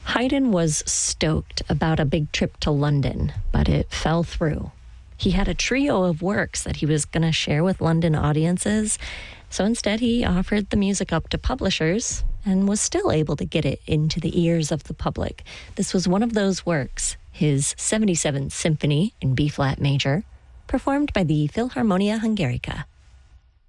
Haydn was stoked about a big trip to London, but it fell through. He had a trio of works that he was going to share with London audiences, so instead he offered the music up to publishers and was still able to get it into the ears of the public. This was one of those works, his 77th Symphony in B-flat major, performed by the Philharmonia Hungarica.